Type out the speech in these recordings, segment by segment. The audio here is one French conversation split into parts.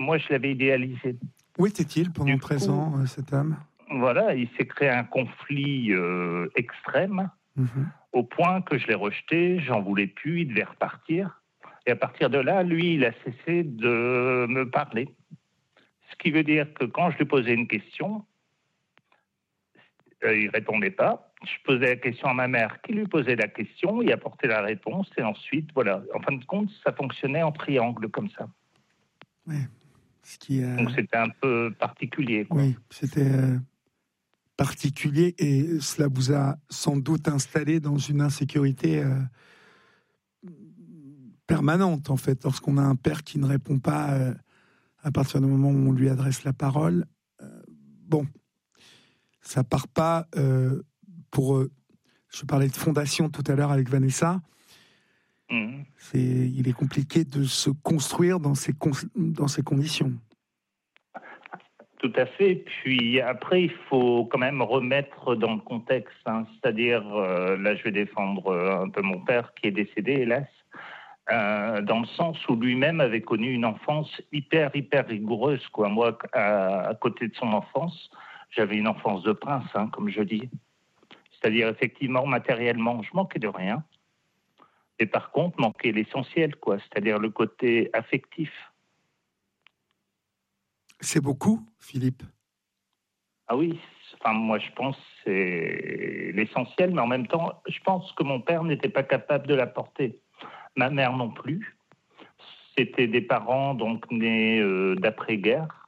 moi, je l'avais idéalisé. Où était-il pendant 13 ans, cet homme ? Voilà, il s'est créé un conflit extrême, au point que je l'ai rejeté, j'en voulais plus, il devait repartir. Et à partir de là, lui, il a cessé de me parler. Ce qui veut dire que quand je lui posais une question, il répondait pas. Je posais la question à ma mère, qui lui posait la question, il apportait la réponse, et ensuite, voilà. En fin de compte, ça fonctionnait en triangle, comme ça. Oui. Donc c'était un peu particulier, quoi. Oui, c'était particulier, et cela vous a sans doute installé dans une insécurité permanente, en fait, lorsqu'on a un père qui ne répond pas à partir du moment où on lui adresse la parole. Bon, ça part pas pour... je parlais de fondation tout à l'heure avec Vanessa. Il est compliqué de se construire dans ces conditions. Tout à fait. Puis après, il faut quand même remettre dans le contexte. C'est-à-dire, là, je vais défendre un peu mon père qui est décédé, hélas, dans le sens où lui-même avait connu une enfance hyper rigoureuse, quoi. Moi, à côté de son enfance, j'avais une enfance de prince, comme je dis. C'est-à-dire, effectivement, matériellement, je manquais de rien. Et par contre, manquait l'essentiel, quoi. C'est-à-dire le côté affectif. C'est beaucoup, Philippe? Ah oui, enfin, moi je pense que c'est l'essentiel, mais en même temps, je pense que mon père n'était pas capable de l'apporter. Ma mère non plus. C'était des parents donc nés d'après-guerre.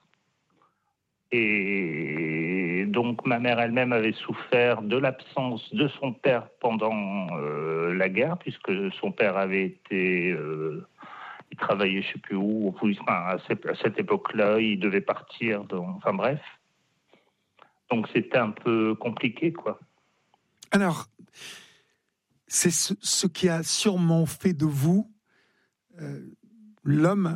Et donc ma mère elle-même avait souffert de l'absence de son père pendant la guerre, puisque son père avait été... il travaillait je ne sais plus où, enfin, à cette époque-là, il devait partir, enfin bref. Donc c'était un peu compliqué, quoi. Alors, c'est ce qui a sûrement fait de vous l'homme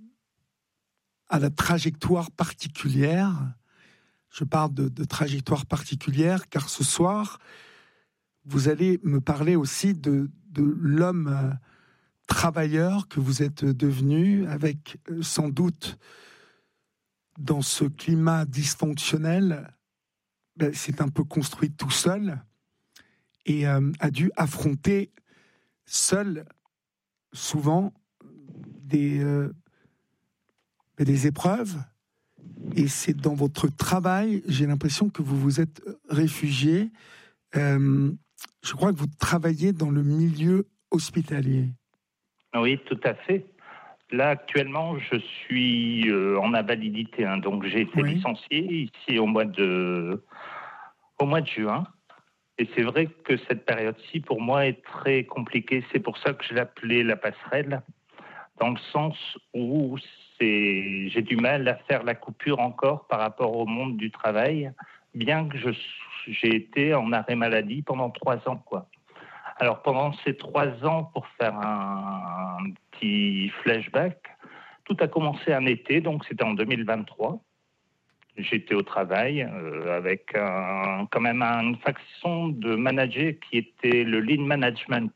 à la trajectoire particulière. Je parle de trajectoire particulière, car ce soir, vous allez me parler aussi de l'homme travailleur que vous êtes devenu, avec sans doute, dans ce climat dysfonctionnel, c'est un peu construit tout seul, et a dû affronter seul, souvent, des épreuves. Et c'est dans votre travail, j'ai l'impression que vous vous êtes réfugié. Je crois que vous travaillez dans le milieu hospitalier. Oui, tout à fait. Là, actuellement, je suis en invalidité. Donc, j'ai été licencié ici au mois de juin. Et c'est vrai que cette période-ci, pour moi, est très compliquée. C'est pour ça que je l'appelais la passerelle, dans le sens où j'ai du mal à faire la coupure encore par rapport au monde du travail, bien que j'ai été en arrêt maladie pendant 3 ans, quoi. Alors, pendant ces 3 ans, pour faire un petit flashback, tout a commencé un été, donc c'était en 2023. J'étais au travail avec quand même une façon de manager qui était le lean management,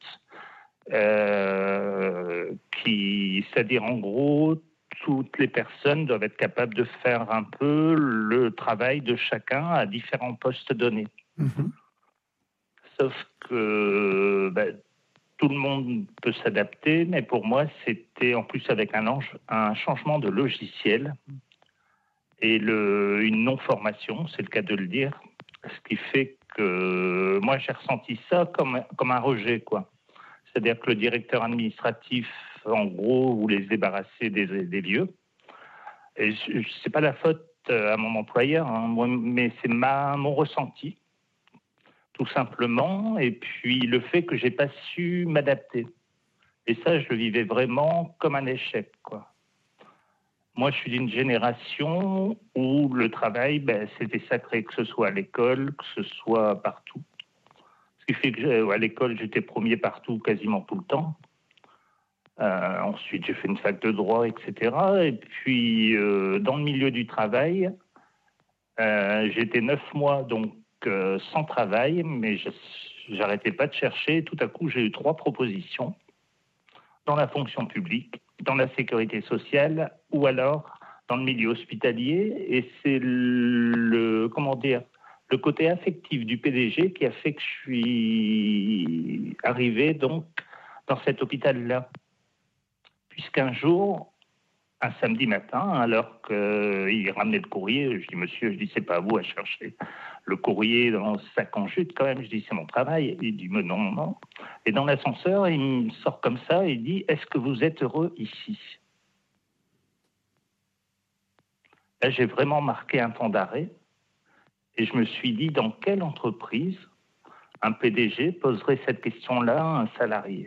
c'est-à-dire en gros, toutes les personnes doivent être capables de faire un peu le travail de chacun à différents postes donnés. Sauf que tout le monde peut s'adapter, mais pour moi, c'était en plus avec un changement de logiciel et une non-formation, c'est le cas de le dire, ce qui fait que moi, j'ai ressenti ça comme un rejet, quoi. C'est-à-dire que le directeur administratif, en gros, voulait se débarrasser des lieux. Et c'est pas la faute à mon employeur, mais c'est mon ressenti, tout simplement. Et puis le fait que j'ai pas su m'adapter. Et ça, je le vivais vraiment comme un échec, quoi. Moi, je suis d'une génération où le travail, c'était sacré, que ce soit à l'école, que ce soit partout. Ce qui fait qu'à l'école, j'étais premier partout, quasiment tout le temps. Ensuite, j'ai fait une fac de droit, etc. Et puis, dans le milieu du travail, j'étais 9 mois donc sans travail, mais j'arrêtais pas de chercher. Tout à coup, j'ai eu 3 propositions dans la fonction publique, dans la sécurité sociale ou alors dans le milieu hospitalier, et c'est le côté affectif du PDG qui a fait que je suis arrivé donc dans cet hôpital-là. Puisqu'un jour, un samedi matin, alors qu'il ramenait le courrier, je dis monsieur, c'est pas à vous à chercher le courrier dans ce sac en jute quand même. Je dis c'est mon travail. Il dit mais non. Et dans l'ascenseur, il me sort comme ça et il dit est-ce que vous êtes heureux ici? Là, j'ai vraiment marqué un temps d'arrêt et je me suis dit dans quelle entreprise un PDG poserait cette question-là à un salarié?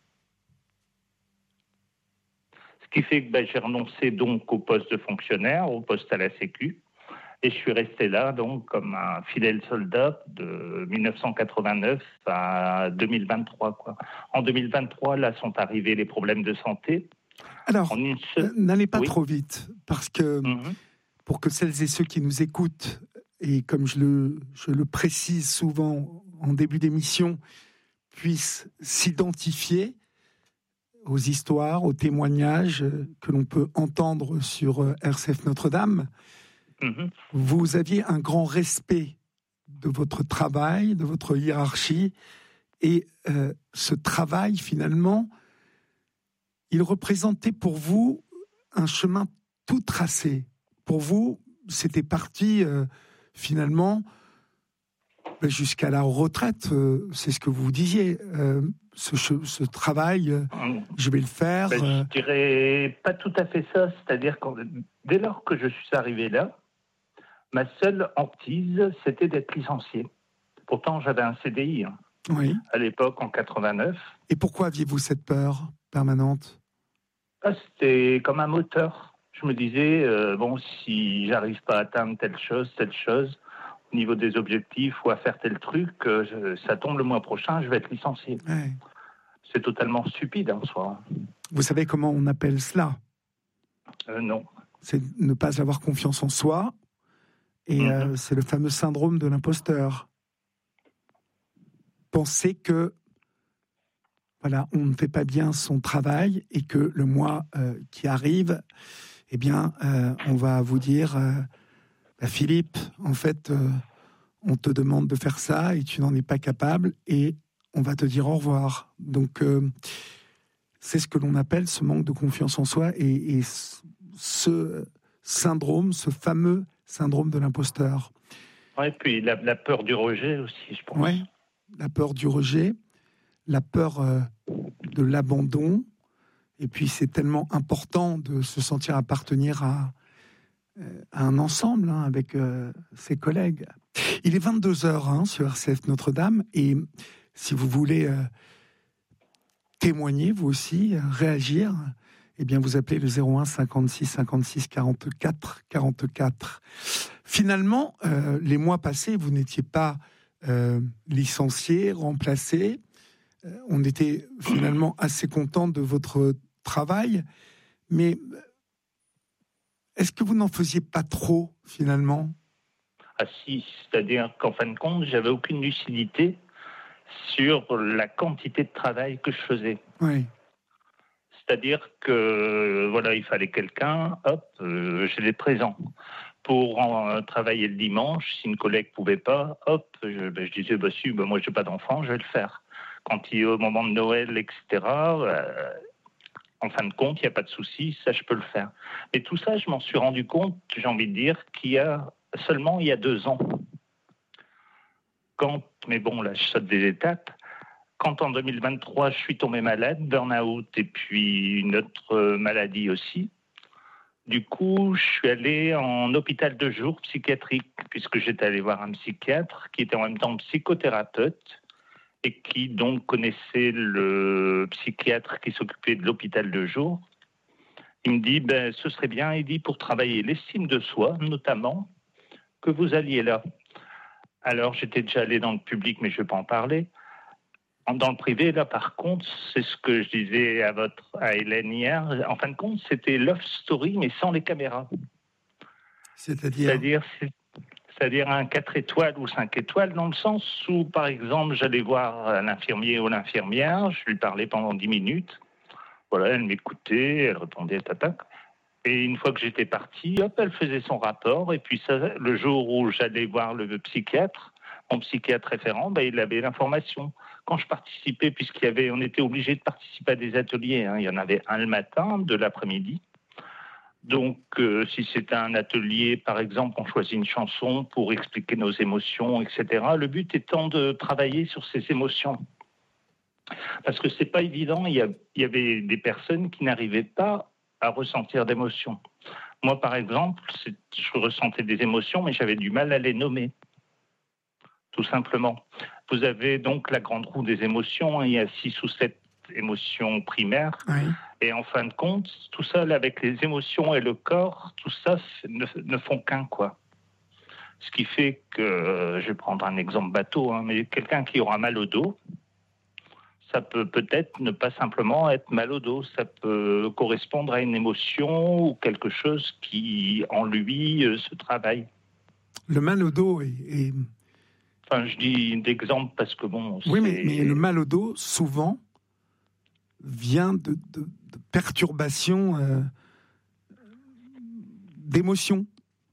Ce qui fait que j'ai renoncé donc au poste de fonctionnaire, au poste à la Sécu, et je suis resté là donc comme un fidèle soldat de 1989 à 2023. En 2023, là sont arrivés les problèmes de santé. Alors, n'allez pas trop vite, parce que pour que celles et ceux qui nous écoutent, et comme je le précise souvent en début d'émission, puissent s'identifier aux histoires, aux témoignages que l'on peut entendre sur RCF Notre-Dame. Vous aviez un grand respect de votre travail, de votre hiérarchie, et ce travail, finalement, il représentait pour vous un chemin tout tracé. Pour vous, c'était parti, finalement, jusqu'à la retraite, c'est ce que vous disiez. Ce travail, je vais le faire. Je dirais pas tout à fait ça. C'est-à-dire que dès lors que je suis arrivé là, ma seule hantise, c'était d'être licencié. Pourtant, j'avais un CDI à l'époque, en 89. Et pourquoi aviez-vous cette peur permanente? C'était comme un moteur. Je me disais, si j'arrive pas à atteindre telle chose, au niveau des objectifs ou à faire tel truc, ça tombe le mois prochain, je vais être licencié. Ouais. C'est totalement stupide en soi. Vous savez comment on appelle cela? Non. C'est ne pas avoir confiance en soi, et c'est le fameux syndrome de l'imposteur. Penser que on ne fait pas bien son travail et que le mois qui arrive, on va vous dire Philippe, en fait, on te demande de faire ça et tu n'en es pas capable et on va te dire au revoir. Donc, c'est ce que l'on appelle ce manque de confiance en soi et ce syndrome, ce fameux syndrome de l'imposteur. Oui, puis la peur du rejet aussi, je pense. Oui, la peur du rejet, la peur de l'abandon. Et puis, c'est tellement important de se sentir appartenir à un ensemble avec ses collègues. Il est 22h sur RCF Notre-Dame et si vous voulez témoigner, vous aussi, réagir, vous appelez le 01 56 56 44 44. Finalement, les mois passés, vous n'étiez pas licencié, remplacé. On était finalement assez content de votre travail, mais est-ce que vous n'en faisiez pas trop, finalement? Ah si, c'est-à-dire qu'en fin de compte, j'avais aucune lucidité sur la quantité de travail que je faisais. Oui. C'est-à-dire que, il fallait quelqu'un, j'étais présent. Pour travailler le dimanche, si une collègue ne pouvait pas, je disais, moi, je n'ai pas d'enfant, je vais le faire. Quand il est au moment de Noël, etc., en fin de compte, il n'y a pas de souci, ça, je peux le faire. Mais tout ça, je m'en suis rendu compte, j'ai envie de dire, il y a 2 ans. Là, je saute des étapes. Quand en 2023, je suis tombé malade, burn-out et puis une autre maladie aussi, du coup, je suis allé en hôpital de jour psychiatrique, puisque j'étais allé voir un psychiatre qui était en même temps psychothérapeute et qui donc connaissait le psychiatre qui s'occupait de l'hôpital de jour. Il me dit, ce serait bien, il dit, pour travailler l'estime de soi, notamment, que vous alliez là. Alors, j'étais déjà allé dans le public, mais je ne vais pas en parler. Dans le privé, là, par contre, c'est ce que je disais à Hélène hier. En fin de compte, c'était Love Story, mais sans les caméras. C'est-à-dire un 4 étoiles ou 5 étoiles, dans le sens où, par exemple, j'allais voir l'infirmier ou l'infirmière, je lui parlais pendant 10 minutes. Elle m'écoutait, elle répondait, tata. Et une fois que j'étais parti, hop, elle faisait son rapport. Et puis ça, le jour où j'allais voir le psychiatre, mon psychiatre référent, il avait l'information. Quand je participais, on était obligé de participer à des ateliers. Il y en avait un le matin, de l'après-midi. Donc, si c'était un atelier, par exemple, on choisit une chanson pour expliquer nos émotions, etc. Le but étant de travailler sur ces émotions. Parce que c'est pas évident, il y avait des personnes qui n'arrivaient pas à ressentir d'émotions. Moi, par exemple, je ressentais des émotions, mais j'avais du mal à les nommer, tout simplement. Vous avez donc la grande roue des émotions, il y a 6 ou 7 émotions primaires, oui. Et en fin de compte, tout ça, avec les émotions et le corps, tout ça ne font qu'un, quoi. Ce qui fait que, je vais prendre un exemple bateau, mais quelqu'un qui aura mal au dos, ça peut peut-être ne pas simplement être mal au dos, ça peut correspondre à une émotion ou quelque chose qui, en lui, se travaille. Le mal au dos est... Enfin, je dis d'exemple parce que bon... Oui, mais le mal au dos, souvent, vient de perturbations d'émotions.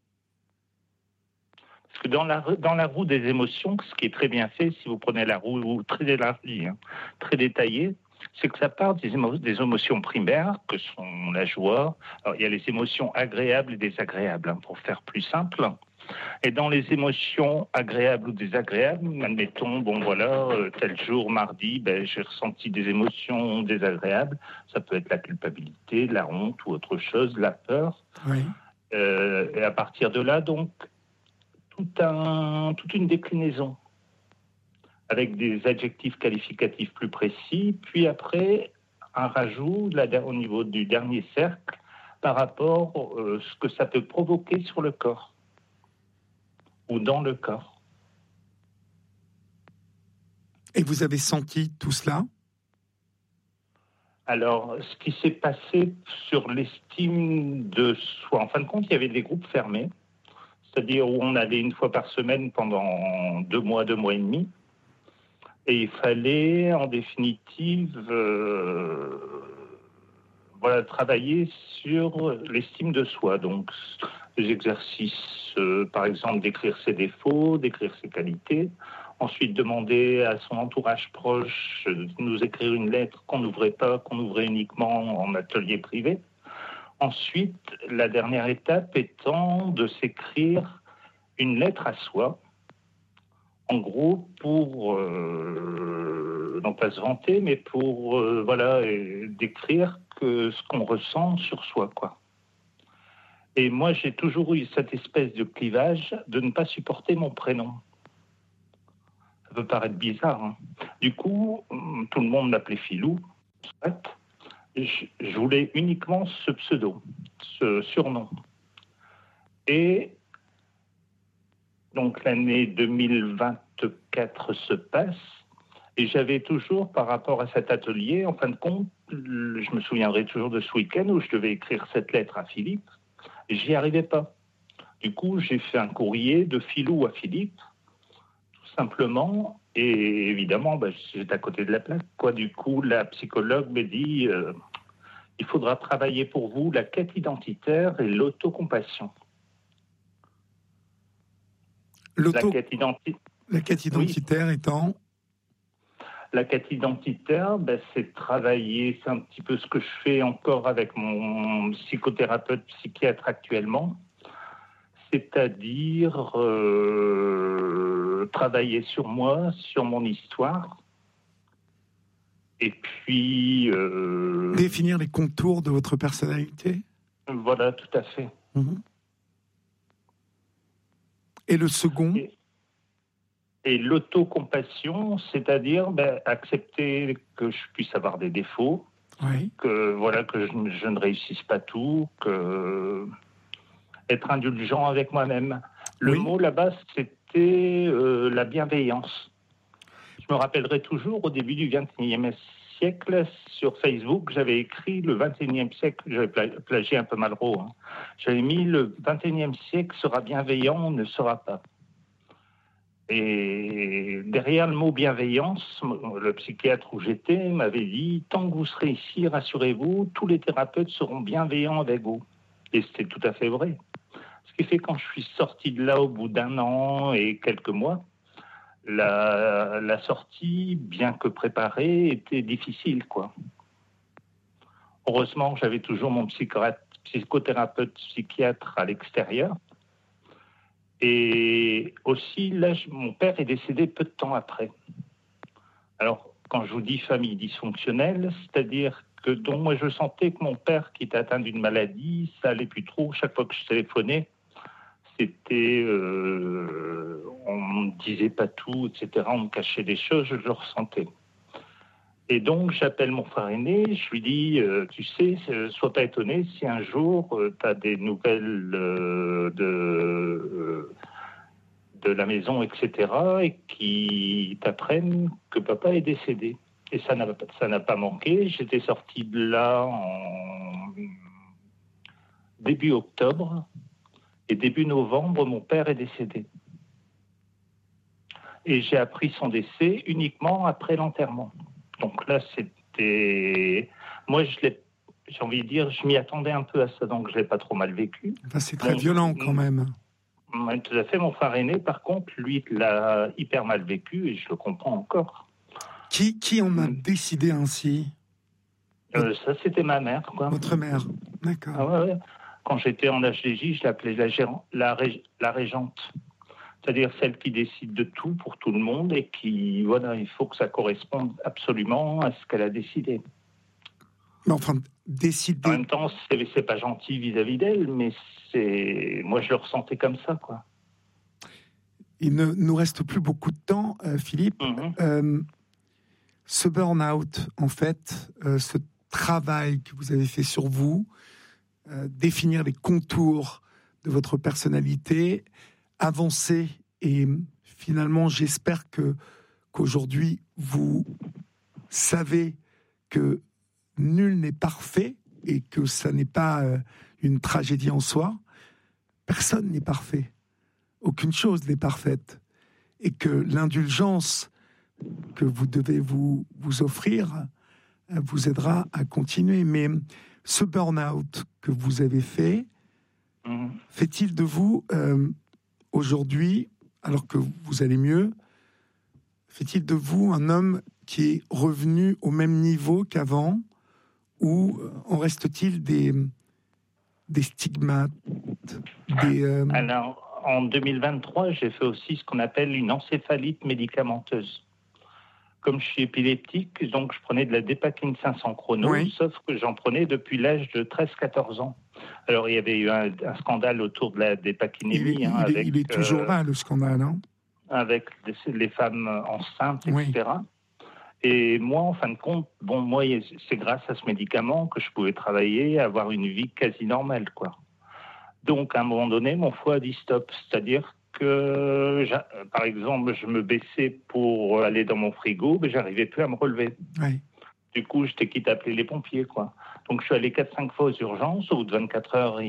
Parce que dans la roue des émotions, ce qui est très bien fait, si vous prenez la roue très élargie, très détaillée, c'est que ça part des émotions primaires, que sont la joie. Alors, il y a les émotions agréables et désagréables, pour faire plus simple. Et dans les émotions agréables ou désagréables, admettons, tel jour, mardi, j'ai ressenti des émotions désagréables. Ça peut être la culpabilité, la honte ou autre chose, la peur. Oui. Et à partir de là, donc, toute une déclinaison avec des adjectifs qualificatifs plus précis, puis après un rajout au niveau du dernier cercle par rapport à ce que ça peut provoquer sur le corps ou dans le corps. Et vous avez senti tout cela ? Alors, ce qui s'est passé sur l'estime de soi, en fin de compte, il y avait des groupes fermés, c'est-à-dire où on allait une fois par semaine pendant 2 mois et demi, et il fallait, en définitive, travailler sur l'estime de soi. Donc, des exercices, par exemple, d'écrire ses défauts, d'écrire ses qualités. Ensuite, demander à son entourage proche de nous écrire une lettre qu'on n'ouvrait pas, qu'on ouvrait uniquement en atelier privé. Ensuite, la dernière étape étant de s'écrire une lettre à soi, en gros, pour non pas se vanter, mais pour décrire ce qu'on ressent sur soi, quoi. Et moi, j'ai toujours eu cette espèce de clivage de ne pas supporter mon prénom. Ça peut paraître bizarre. Du coup, tout le monde m'appelait Philou. Je voulais uniquement ce pseudo, ce surnom. Et donc l'année 2024 se passe et j'avais toujours, par rapport à cet atelier, en fin de compte, je me souviendrai toujours de ce week-end où je devais écrire cette lettre à Philippe et j'y arrivais pas. Du coup, j'ai fait un courrier de Philou à Philippe, tout simplement, et évidemment, j'étais à côté de la plaque, quoi. Du coup, la psychologue me dit il faudra travailler pour vous la quête identitaire et l'autocompassion. La quête identitaire étant... La quête identitaire, c'est travailler, c'est un petit peu ce que je fais encore avec mon psychothérapeute psychiatre actuellement, c'est-à-dire travailler sur moi, sur mon histoire, et puis... définir les contours de votre personnalité. Voilà, tout à fait. Mmh. Et le second ? Et l'autocompassion, c'est-à-dire accepter que je puisse avoir des défauts, oui. que je ne réussisse pas tout, être indulgent avec moi-même. Le mot là-bas, c'était la bienveillance. Je me rappellerai toujours, au début du XXIe siècle, sur Facebook, j'avais écrit le XXIe siècle, j'avais plagié un peu Malraux, j'avais mis le XXIe siècle sera bienveillant ou ne sera pas. Et derrière le mot bienveillance, le psychiatre où j'étais m'avait dit « Tant que vous serez ici, rassurez-vous, tous les thérapeutes seront bienveillants avec vous. » Et c'était tout à fait vrai. Ce qui fait, quand je suis sorti de là au bout d'1 an et quelques mois, la sortie, bien que préparée, était difficile, quoi. Heureusement, j'avais toujours mon psychothérapeute psychiatre à l'extérieur. Et aussi, là, mon père est décédé peu de temps après. Alors, quand je vous dis famille dysfonctionnelle, c'est-à-dire que donc moi je sentais que mon père, qui était atteint d'une maladie, ça allait plus trop. Chaque fois que je téléphonais, c'était, on me disait pas tout, etc. On me cachait des choses, je le ressentais. Et donc j'appelle mon frère aîné, je lui dis, tu sais, sois pas étonné si un jour tu as des nouvelles de la maison, etc., et qui t'apprennent que papa est décédé. Et ça n'a pas manqué. J'étais sorti de là en début octobre, et début novembre, mon père est décédé. Et j'ai appris son décès uniquement après l'enterrement. Donc là, c'était... Moi, j'ai envie de dire, je m'y attendais un peu à ça, donc je ne l'ai pas trop mal vécu. Enfin, c'est très violent quand même. Tout à fait. Mon frère aîné, par contre, lui, l'a hyper mal vécu, et je le comprends encore. Qui en a décidé ainsi? Ça, c'était ma mère, quoi. Votre mère, d'accord. Ah ouais. Quand j'étais en HDJ, je l'appelais la régente. C'est-à-dire celle qui décide de tout pour tout le monde et qui, voilà, il faut que ça corresponde absolument à ce qu'elle a décidé. Mais enfin, décider... En même temps, c'est pas gentil vis-à-vis d'elle, mais moi, je le ressentais comme ça, quoi. Il ne nous reste plus beaucoup de temps, Philippe. Ce burn-out, en fait, ce travail que vous avez fait sur vous, définir les contours de votre personnalité, avancer, et finalement, j'espère qu'aujourd'hui, vous savez que nul n'est parfait et que ça n'est pas une tragédie en soi. Personne n'est parfait. Aucune chose n'est parfaite. Et que l'indulgence que vous devez vous offrir vous aidera à continuer. Mais ce burn-out que vous avez fait, fait-il de vous, aujourd'hui, alors que vous allez mieux, fait-il de vous un homme qui est revenu au même niveau qu'avant, ou en reste-t-il des stigmates, Alors, en 2023, j'ai fait aussi ce qu'on appelle une encéphalite médicamenteuse. Comme je suis épileptique, donc je prenais de la Dépakine 500 chrono, oui. Sauf que j'en prenais depuis l'âge de 13-14 ans. Alors, il y avait eu un scandale autour de la dépakinémie. Il est toujours là, le scandale, hein, avec les femmes enceintes, oui. etc. Et moi, en fin de compte, moi, c'est grâce à ce médicament que je pouvais travailler, avoir une vie quasi normale, quoi. Donc, à un moment donné, mon foie a dit stop. C'est-à-dire que, par exemple, je me baissais pour aller dans mon frigo, mais j'arrivais plus à me relever. Oui. Du coup, j'étais quitte à appeler les pompiers, quoi. Donc, je suis allé 4-5 fois aux urgences. Au bout de 24 heures,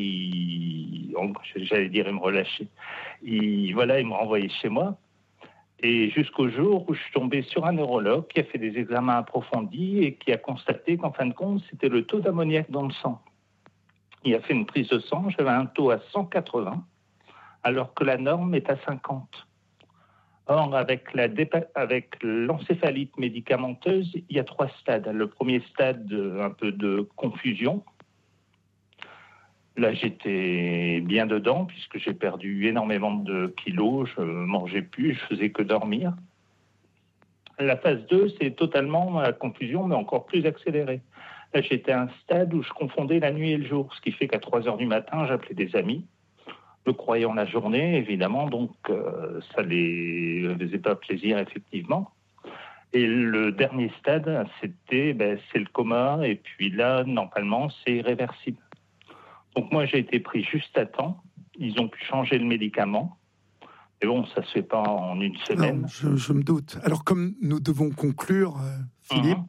j'allais dire, ils me relâchaient. Ils me renvoyaient chez moi. Et jusqu'au jour où je suis tombé sur un neurologue qui a fait des examens approfondis et qui a constaté qu'en fin de compte, c'était le taux d'ammoniac dans le sang. Il a fait une prise de sang, j'avais un taux à 180, alors que la norme est à 50. Or, avec l'encéphalite médicamenteuse, il y a 3 stades. Le premier stade, un peu de confusion. Là, j'étais bien dedans, puisque j'ai perdu énormément de kilos, je ne mangeais plus, je faisais que dormir. La phase 2, c'est totalement la confusion, mais encore plus accélérée. Là, j'étais à un stade où je confondais la nuit et le jour, ce qui fait qu'à 3 heures du matin, j'appelais des amis, me croyant la journée, évidemment, donc ça les faisait pas plaisir, effectivement. Et le dernier stade, c'est le coma, et puis là, normalement, c'est irréversible. Donc moi, j'ai été pris juste à temps. Ils ont pu changer le médicament. Mais bon, ça ne se fait pas en une semaine. Non, je me doute. Alors, comme nous devons conclure, Philippe,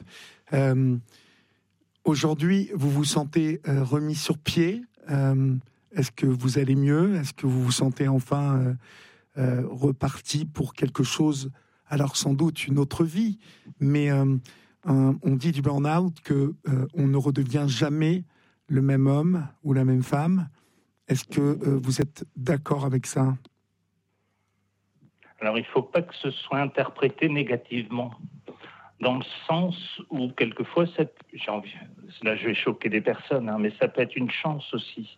aujourd'hui, vous vous sentez remis sur pied. Est-ce que vous allez mieux? Est-ce que vous vous sentez enfin reparti pour quelque chose? Alors, sans doute une autre vie. Mais on dit du burn-out qu'on ne redevient jamais le même homme ou la même femme. Est-ce que vous êtes d'accord avec ça ? Alors, il ne faut pas que ce soit interprété négativement, dans le sens où, quelquefois, là, je vais choquer des personnes, mais ça peut être une chance aussi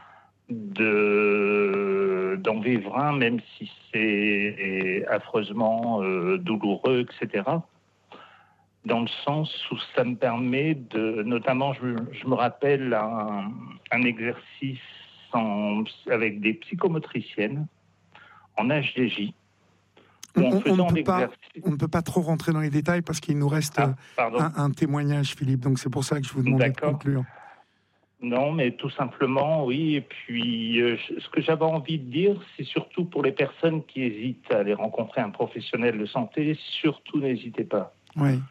d'en vivre un, même si c'est affreusement douloureux, etc. Dans le sens où ça me permet notamment, je me rappelle un exercice avec des psychomotriciennes en HDJ. On ne peut pas trop rentrer dans les détails parce qu'il nous reste un témoignage, Philippe. Donc c'est pour ça que je vous demandais de conclure. Non, mais tout simplement, oui. Et puis, ce que j'avais envie de dire, c'est surtout pour les personnes qui hésitent à aller rencontrer un professionnel de santé, surtout n'hésitez pas. Oui.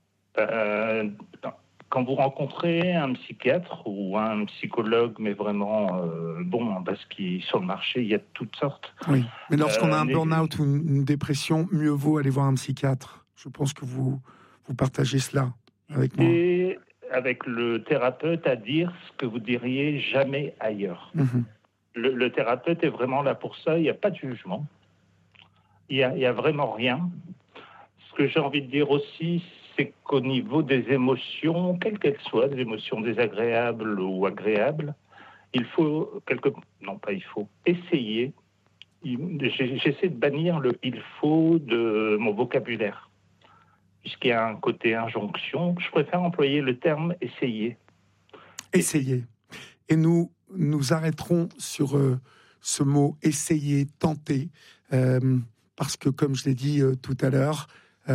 Quand vous rencontrez un psychiatre ou un psychologue, mais vraiment parce qu'il sur le marché, il y a de toutes sortes. Oui, mais lorsqu'on a un burn-out ou une dépression, mieux vaut aller voir un psychiatre. Je pense que vous partagez cela avec moi. Et avec le thérapeute à dire ce que vous diriez jamais ailleurs. Mm-hmm. Le thérapeute est vraiment là pour ça, il n'y a pas de jugement. Il y a vraiment rien. Ce que j'ai envie de dire aussi, c'est qu'au niveau des émotions, quelles qu'elles soient, des émotions désagréables ou agréables, il faut essayer. J'essaie de bannir le « il faut » de mon vocabulaire. Puisqu'il y a un côté injonction, je préfère employer le terme « essayer ». Essayer. Et nous arrêterons sur ce mot « essayer »,« tenter », parce que, comme je l'ai dit tout à l'heure,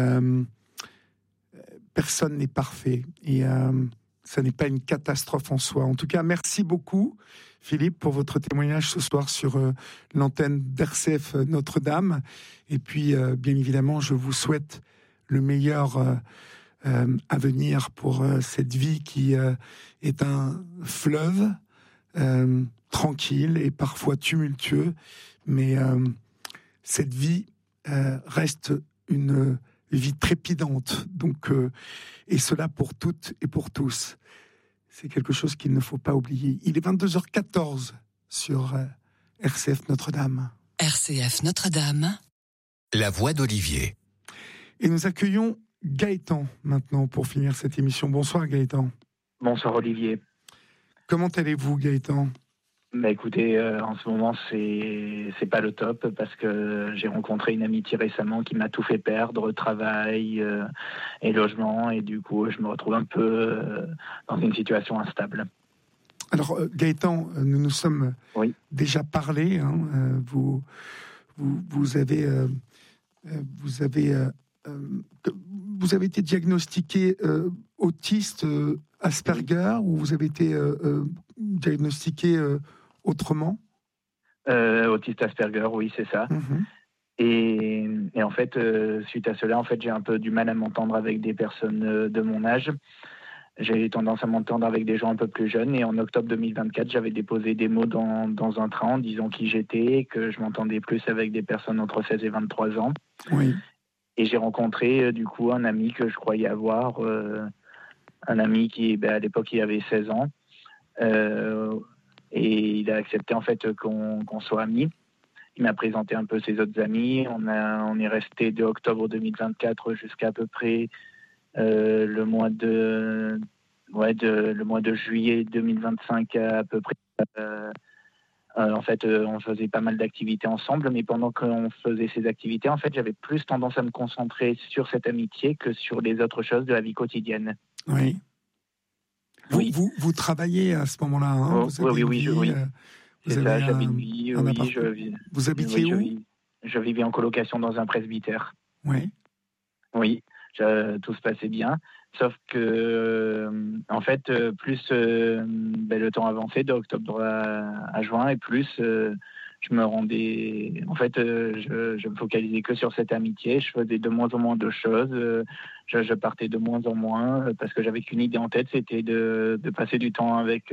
personne n'est parfait et ça n'est pas une catastrophe en soi. En tout cas, merci beaucoup, Philippe, pour votre témoignage ce soir sur l'antenne d'RCF Notre-Dame. Et puis, bien évidemment, je vous souhaite le meilleur à venir pour cette vie qui est un fleuve tranquille et parfois tumultueux, mais cette vie reste une vie trépidante, donc, et cela pour toutes et pour tous. C'est quelque chose qu'il ne faut pas oublier. Il est 22h14 sur RCF Notre-Dame. RCF Notre-Dame. La voix d'Olivier. Et nous accueillons Gaëtan maintenant pour finir cette émission. Bonsoir Gaëtan. Bonsoir Olivier. Comment allez-vous Gaëtan ? Écoutez, en ce moment c'est pas le top parce que j'ai rencontré une amitié récemment qui m'a tout fait perdre, travail et logement, et du coup je me retrouve un peu dans une situation instable. Alors Gaëtan, nous nous sommes déjà parlé. Vous avez été diagnostiqué autiste Asperger, ou vous avez été diagnostiqué autrement ? Autiste Asperger, oui, c'est ça. Mm-hmm. Et en fait, suite à cela, j'ai un peu du mal à m'entendre avec des personnes de mon âge. J'ai tendance à m'entendre avec des gens un peu plus jeunes. Et en octobre 2024, j'avais déposé des mots dans un train en disant qui j'étais, que je m'entendais plus avec des personnes entre 16 et 23 ans. Oui. Et j'ai rencontré du coup un ami que je croyais avoir, un ami qui, à l'époque, il avait 16 ans. Et il a accepté en fait qu'on soit amis. Il m'a présenté un peu ses autres amis. On est resté de octobre 2024 jusqu'à peu près le mois de juillet 2025 à peu près. En fait, on faisait pas mal d'activités ensemble, mais pendant qu'on faisait ces activités, en fait, j'avais plus tendance à me concentrer sur cette amitié que sur les autres choses de la vie quotidienne. Oui. Oui. Vous travaillez à ce moment-là, hein ? Oui. C'est ça, j'avais une vie, Vous habitiez où ? Je vivais en colocation dans un presbytère. Oui. Oui, tout se passait bien. Sauf que, en fait, plus le temps avançait d'octobre à juin, et plus je me rendais... En fait, je me focalisais que sur cette amitié. Je faisais de moins en moins de choses. Je partais de moins en moins parce que j'avais qu'une idée en tête, c'était de passer du temps avec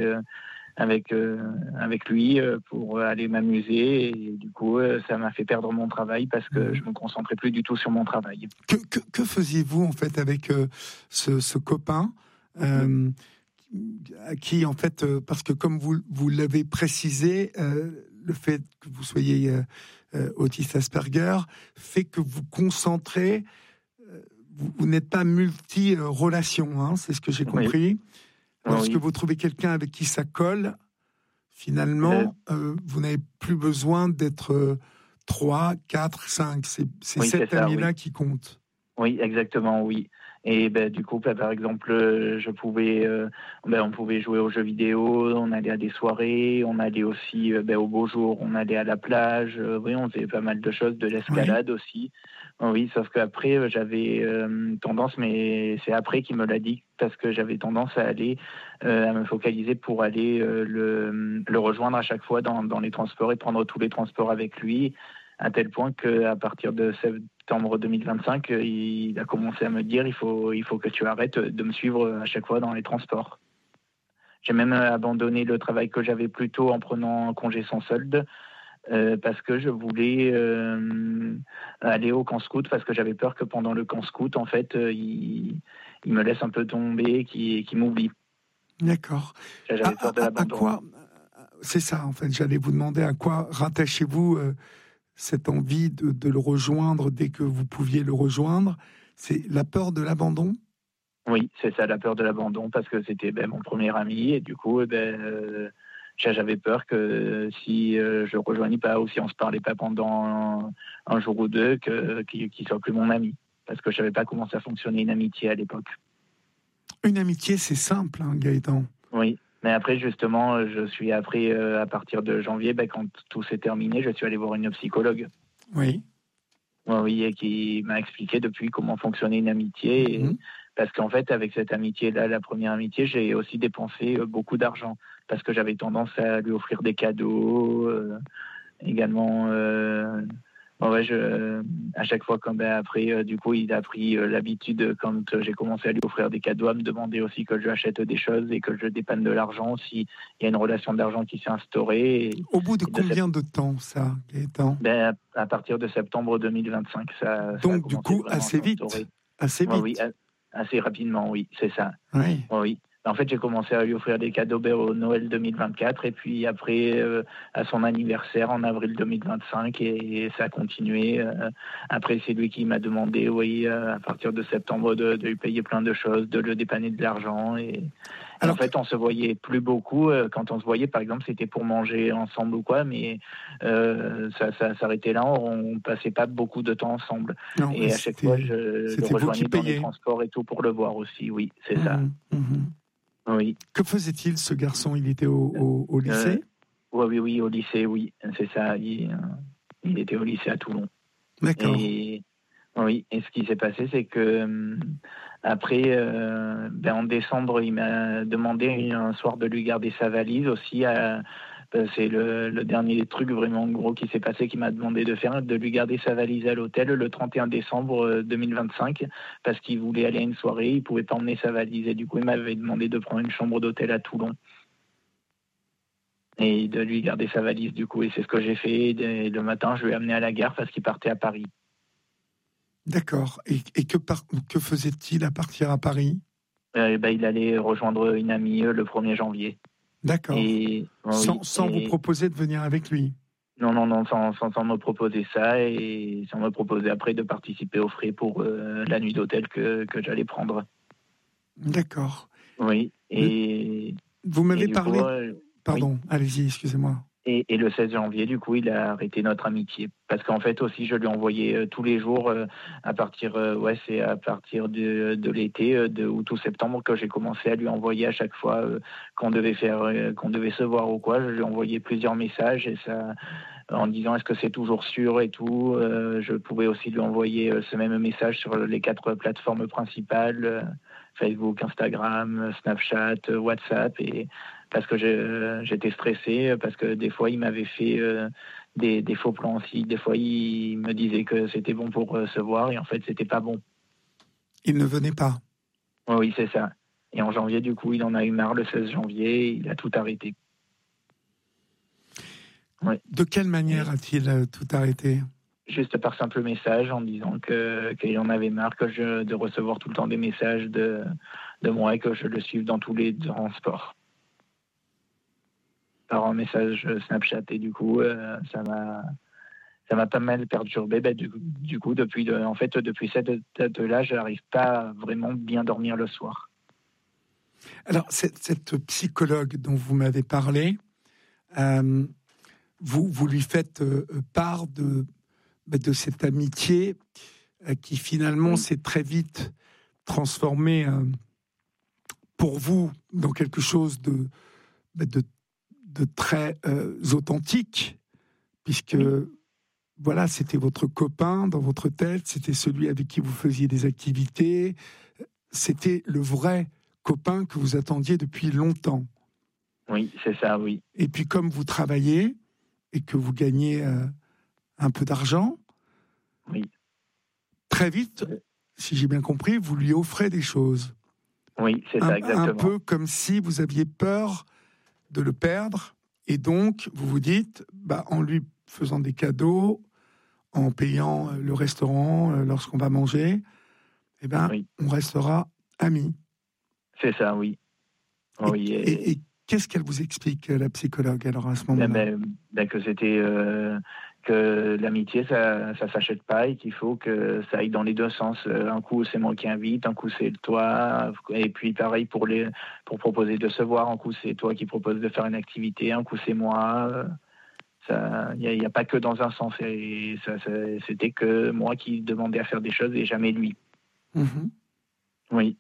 lui pour aller m'amuser. Et du coup, ça m'a fait perdre mon travail parce que je me concentrais plus du tout sur mon travail. Que faisiez-vous en fait avec ce copain à qui, en fait, parce que comme vous l'avez précisé, le fait que vous soyez autiste Asperger fait que vous concentrez, vous n'êtes pas multi-relation, hein, c'est ce que j'ai compris. Lorsque vous trouvez quelqu'un avec qui ça colle, finalement, vous n'avez plus besoin d'être 3, 4, 5. C'est cet ami-là qui compte. Oui, exactement, oui. Et du coup, par exemple, on pouvait jouer aux jeux vidéo, on allait à des soirées, on allait aussi au beau jour, on allait à la plage. Oui, on faisait pas mal de choses, de l'escalade aussi. Oui, sauf qu'après, j'avais tendance, mais c'est après qu'il me l'a dit, parce que j'avais tendance à aller, à me focaliser pour aller le rejoindre à chaque fois dans les transports et prendre tous les transports avec lui, à tel point qu'à partir de septembre 2025, il a commencé à me dire il faut que tu arrêtes de me suivre à chaque fois dans les transports. J'ai même abandonné le travail que j'avais plus tôt en prenant un congé sans solde, parce que je voulais aller au camp scout, parce que j'avais peur que pendant le camp scout, en fait, il me laisse un peu tomber, qu'il m'oublie. D'accord. J'avais peur de l'abandon. À quoi, c'est ça, en fait, j'allais vous demander à quoi rattachez-vous cette envie de le rejoindre dès que vous pouviez le rejoindre. C'est la peur de l'abandon ? Oui, c'est ça, la peur de l'abandon, parce que c'était mon premier ami, et du coup, j'avais peur que si je ne rejoignais pas ou si on ne se parlait pas pendant un jour ou deux, qu'il ne soit plus mon ami, parce que je ne savais pas comment ça fonctionnait une amitié à l'époque. Une amitié, c'est simple, hein, Gaëtan. Oui. Mais après, justement, à partir de janvier, quand tout s'est terminé, je suis allé voir une psychologue. Oui. Oui, et qui m'a expliqué depuis comment fonctionnait une amitié. Parce qu'en fait, avec cette amitié-là, la première amitié, j'ai aussi dépensé beaucoup d'argent. Parce que j'avais tendance à lui offrir des cadeaux, également. À chaque fois, après, du coup, il a pris l'habitude, quand j'ai commencé à lui offrir des cadeaux, à me demander aussi que je lui achète des choses et que je dépanne de l'argent, s'il y a une relation d'argent qui s'est instaurée. Au bout de combien de temps, ça, Gaëtan ? À partir de septembre 2025. Donc, du coup, assez vite. Assez vite. Oui, assez rapidement, oui, c'est ça. Oui. Oui. En fait, j'ai commencé à lui offrir des cadeaux au Noël 2024 et puis après, à son anniversaire en avril 2025 et ça a continué. Après, c'est lui qui m'a demandé, à partir de septembre, de lui payer plein de choses, de le dépanner de l'argent. En fait, on se voyait plus beaucoup. Quand on se voyait, par exemple, c'était pour manger ensemble ou quoi, mais ça s'arrêtait là. On passait pas beaucoup de temps ensemble. Non, et à chaque fois, je le rejoignais dans les transports et tout pour le voir aussi. Oui, c'est ça. Oui. Que faisait-il, ce garçon ? Il était au lycée ? Oui, au lycée, oui. C'est ça. Il était au lycée à Toulon. D'accord. Et ce qui s'est passé, c'est que après, en décembre, il m'a demandé un soir de lui garder sa valise aussi. C'est le dernier truc vraiment gros qui s'est passé, qui m'a demandé de lui garder sa valise à l'hôtel le 31 décembre 2025, parce qu'il voulait aller à une soirée, il ne pouvait pas emmener sa valise. Et du coup, il m'avait demandé de prendre une chambre d'hôtel à Toulon et de lui garder sa valise, du coup. Et c'est ce que j'ai fait. Et le matin, je lui ai amené à la gare parce qu'il partait à Paris. D'accord. Et que faisait-il à partir à Paris ? Il allait rejoindre une amie le 1er janvier. D'accord. Sans vous proposer de venir avec lui ? Non, sans me proposer ça et sans me proposer après de participer aux frais pour la nuit d'hôtel que j'allais prendre. D'accord. Oui. Et vous m'avez parlé... Pardon, oui. Allez-y, excusez-moi. Et le 16 janvier, du coup, il a arrêté notre amitié. Parce qu'en fait, aussi, je lui envoyais tous les jours, à partir de l'été, de août ou septembre, que j'ai commencé à lui envoyer à chaque fois qu'on devait se voir ou quoi. Je lui envoyais plusieurs messages et ça, en disant est-ce que c'est toujours sûr et tout. Je pouvais aussi lui envoyer ce même message sur les 4 plateformes principales, Facebook, Instagram, Snapchat, WhatsApp, et parce que j'étais stressé, parce que des fois il m'avait fait des faux plans aussi. Des fois il me disait que c'était bon pour se voir et en fait c'était pas bon. Il ne venait pas. Oui, c'est ça. Et en janvier, du coup, il en a eu marre le 16 janvier, il a tout arrêté. Ouais. De quelle manière a-t-il tout arrêté ? Juste par simple message en disant qu'il en avait marre de recevoir tout le temps des messages de moi et que je le suive dans tous les transports. Par un message Snapchat. Et du coup, ça m'a pas mal perturbé. Du coup, depuis cette date-là, je n'arrive pas à vraiment bien dormir le soir. Alors, cette psychologue dont vous m'avez parlé, vous lui faites part de cette amitié qui finalement s'est très vite transformée pour vous dans quelque chose de très authentique, puisque voilà, c'était votre copain dans votre tête, c'était celui avec qui vous faisiez des activités, c'était le vrai copain que vous attendiez depuis longtemps. Oui, c'est ça, oui. Et puis comme vous travaillez et que vous gagnez un peu d'argent, oui. Très vite, si j'ai bien compris, vous lui offrez des choses. Oui, c'est ça, exactement. Un peu comme si vous aviez peur de le perdre, et donc vous vous dites, en lui faisant des cadeaux, en payant le restaurant lorsqu'on va manger, on restera amis. C'est ça, oui. Et qu'est-ce qu'elle vous explique, la psychologue, alors, à ce moment-là ? Que c'était... que l'amitié, ça s'achète pas et qu'il faut que ça aille dans les deux sens. Un coup, c'est moi qui invite, un coup, c'est toi. Et puis, pareil, pour proposer de se voir, un coup, c'est toi qui proposes de faire une activité, un coup, c'est moi. Il n'y a pas que dans un sens. Et c'était que moi qui demandais à faire des choses et jamais lui. Mmh. Oui.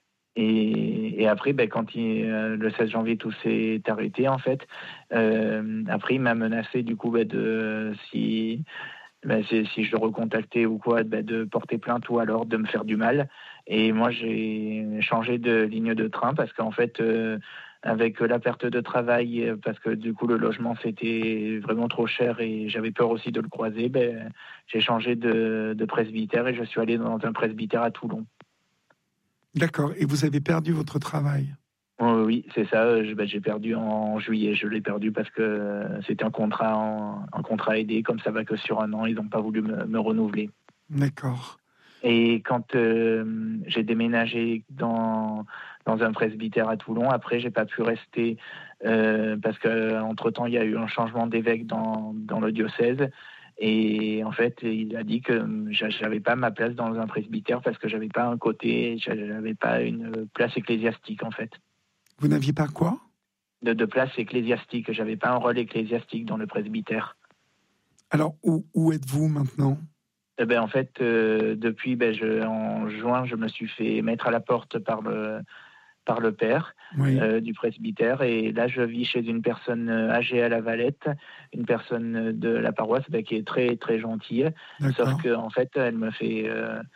Et après, quand le 16 janvier, tout s'est arrêté, en fait. Après, il m'a menacé, du coup, si je le recontactais ou quoi, de porter plainte ou alors de me faire du mal. Et moi, j'ai changé de ligne de train parce qu'en fait, avec la perte de travail, parce que du coup, le logement, c'était vraiment trop cher et j'avais peur aussi de le croiser, j'ai changé de presbytère et je suis allé dans un presbytère à Toulon. D'accord. Et vous avez perdu votre travail ? Oui, c'est ça. J'ai perdu en juillet. Je l'ai perdu parce que c'était un contrat aidé. Comme ça va que sur un an, ils n'ont pas voulu me renouveler. D'accord. Et quand j'ai déménagé dans un presbytère à Toulon, après, j'ai pas pu rester parce qu'entre-temps, il y a eu un changement d'évêque dans le diocèse. Et en fait, il a dit que j'avais pas ma place dans un presbytère parce que j'avais pas un côté, j'avais pas une place ecclésiastique, en fait. Vous n'aviez pas quoi ? De place ecclésiastique. J'avais pas un rôle ecclésiastique dans le presbytère. Alors, où êtes-vous maintenant ? En fait, depuis en juin, je me suis fait mettre à la porte par le père du presbytère. Et là, je vis chez une personne âgée à La Valette, une personne de la paroisse qui est très, très gentille. D'accord. Sauf qu'en fait, elle me fait...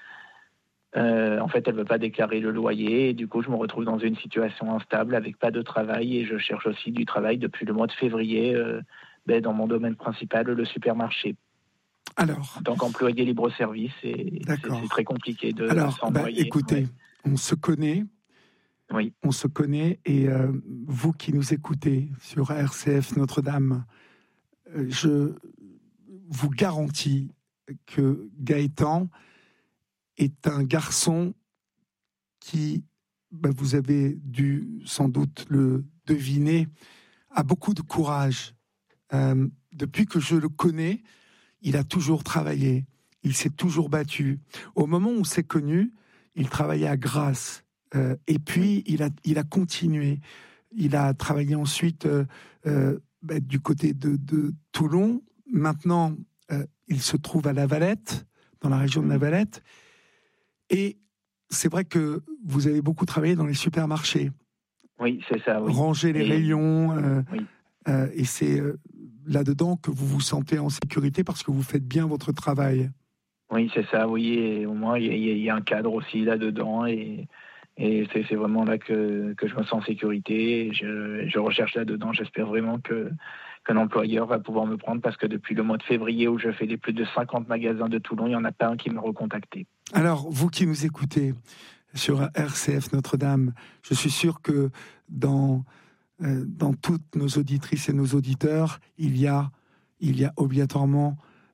elle veut pas déclarer le loyer. Et du coup, je me retrouve dans une situation instable avec pas de travail. Et je cherche aussi du travail depuis le mois de février dans mon domaine principal, le supermarché. Alors, en tant qu'employé libre-service, c'est très compliqué de s'envoyer. Écoutez, on se connaît. Oui. On se connaît et vous qui nous écoutez sur RCF Notre-Dame, je vous garantis que Gaëtan est un garçon qui, vous avez dû sans doute le deviner, a beaucoup de courage. Depuis que je le connais, il a toujours travaillé, il s'est toujours battu. Au moment où on s'est connus, il travaillait à Grasse. Et puis, il a continué. Il a travaillé ensuite du côté de Toulon. Maintenant, il se trouve à La Valette, dans la région de La Valette. Et c'est vrai que vous avez beaucoup travaillé dans les supermarchés. Oui, c'est ça. Oui. Ranger les rayons. Et c'est là-dedans que vous vous sentez en sécurité parce que vous faites bien votre travail. Oui, c'est ça. Oui, et au moins, il y a un cadre aussi là-dedans. Et c'est vraiment là que je me sens en sécurité. Et je recherche là-dedans. J'espère vraiment qu'un employeur va pouvoir me prendre parce que depuis le mois de février où je fais les plus de 50 magasins de Toulon, il n'y en a pas un qui m'a recontacté. Alors, vous qui nous écoutez sur RCF Notre-Dame, je suis sûr que dans toutes nos auditrices et nos auditeurs, il y a obligatoirement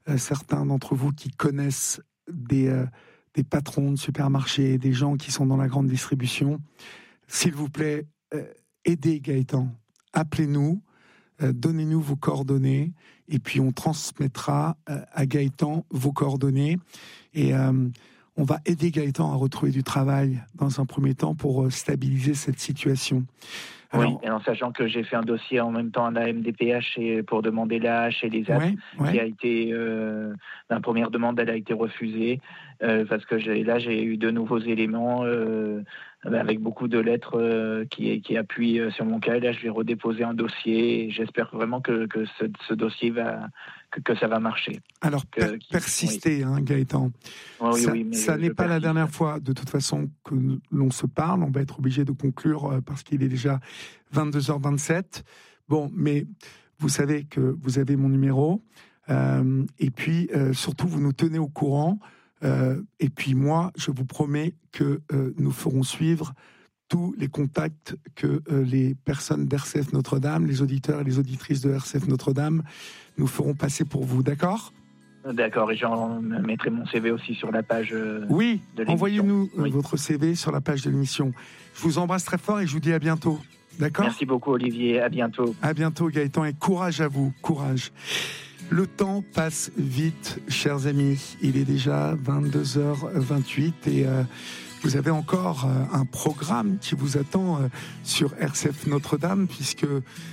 certains d'entre vous qui connaissent des patrons de supermarchés, des gens qui sont dans la grande distribution. S'il vous plaît, aidez Gaëtan. Appelez-nous, donnez-nous vos coordonnées, et puis on transmettra à Gaëtan vos coordonnées. Et on va aider Gaëtan à retrouver du travail dans un premier temps pour stabiliser cette situation. Alors, oui, en sachant que j'ai fait un dossier en même temps à la MDPH pour demander l'AH et les AT, qui a été, la première demande, elle a été refusée, parce que j'ai eu de nouveaux éléments, avec beaucoup de lettres qui appuient sur mon cas. Et là, je vais redéposer un dossier, et j'espère vraiment que ce dossier que ça va marcher. Alors, persistez, oui. Gaëtan. Oui, ça n'est pas la dernière fois, de toute façon, que l'on se parle. On va être obligé de conclure parce qu'il est déjà 22h27. Bon, mais vous savez que vous avez mon numéro. Et puis, surtout, vous nous tenez au courant. Et puis, moi, je vous promets que nous ferons suivre tous les contacts que les personnes d'RCF Notre-Dame, les auditeurs et les auditrices de RCF Notre-Dame, nous feront passer pour vous, d'accord ? D'accord, et j'en mettrai mon CV aussi sur la page de l'émission. Envoyez-nous votre CV sur la page de l'émission. Je vous embrasse très fort et je vous dis à bientôt, d'accord ? Merci beaucoup Olivier, à bientôt. À bientôt Gaëtan, et courage à vous, courage. Le temps passe vite, chers amis. Il est déjà 22h28 et vous avez encore un programme qui vous attend sur RCF Notre-Dame, puisque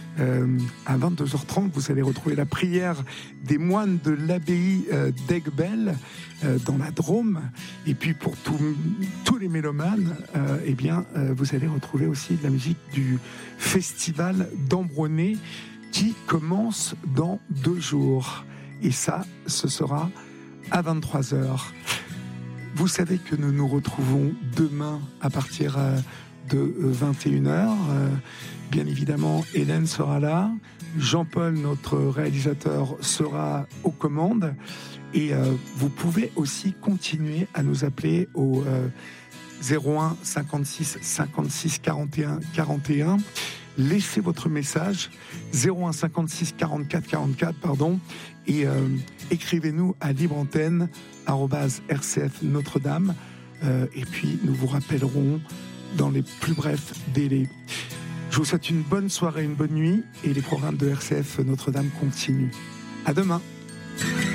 à 22h30, vous allez retrouver la prière des moines de l'abbaye d'Aiguebelle dans la Drôme. Et puis pour tous les mélomanes, vous allez retrouver aussi de la musique du festival d'Ambronay qui commence dans 2 jours. Et ça, ce sera à 23h. Vous savez que nous nous retrouvons demain à partir de 21h. Bien évidemment, Hélène sera là. Jean-Paul, notre réalisateur, sera aux commandes. Et vous pouvez aussi continuer à nous appeler au 01 56 56 41 41. Laissez votre message 01 56 44 44 et écrivez-nous à libreantenne@rcf Notre-Dame et puis nous vous rappellerons dans les plus brefs délais. Je vous souhaite une bonne soirée, une bonne nuit, et les programmes de RCF Notre-Dame continuent. À demain.